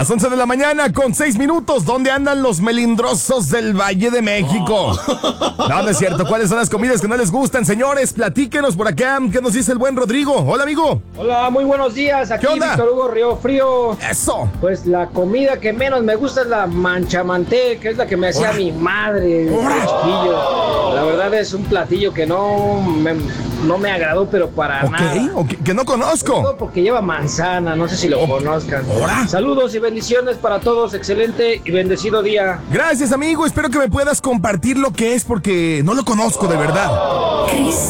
Las 11 de la mañana con 6 minutos. ¿Dónde andan los melindrosos del Valle de México? No, no es cierto. ¿Cuáles son las comidas que no les gustan, señores? Platíquenos por acá. ¿Qué nos dice el buen Rodrigo? Hola, amigo. Hola, muy buenos días. Aquí Víctor Hugo Río Frío. Eso. Pues la comida que menos me gusta es la manchamanté, que es la que me hacía mi madre de chiquillo. La verdad es un platillo que no me agradó, pero para nada. Que no conozco. No, porque lleva manzana, no sé si lo conozcan. Saludos y bendiciones para todos. Excelente y bendecido día. Gracias, amigo. Espero que me puedas compartir lo que es, porque no lo conozco de verdad.